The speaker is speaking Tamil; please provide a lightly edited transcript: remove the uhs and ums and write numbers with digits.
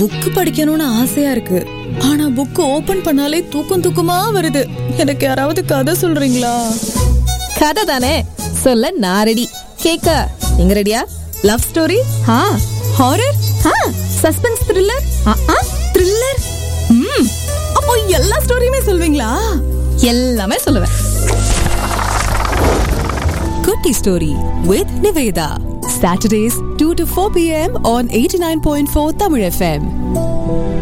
புக் படிக்கணும்னு ஆசையா இருக்கு. ஆனா புக் ஓபன் பண்ணாலே தூக்கம் தூக்கமா வருது. எனக்கு யாராவது கதை சொல்றீங்களா? கதை தானே சொல்ல நான் ரெடி. கேக்க நீங்க ரெடியா? Love story, horror, suspense, thriller, thriller. அப்போ எல்லா ஸ்டோரியுமே சொல்வீங்களா? எல்லாமே சொல்லுவேன். குட்டி story with Nivetha. Saturdays 2 to 4 p.m. on 89.4 Tamil FM.